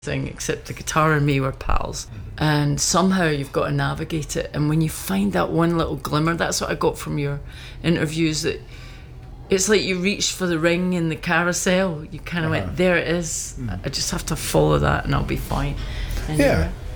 thing, except the guitar and me were pals. And somehow you've got to navigate it. And when you find that one little glimmer, that's what I got from your interviews, that it's like you reached for the ring in the carousel. You kind of went, there it is. I just have to follow that and I'll be fine. And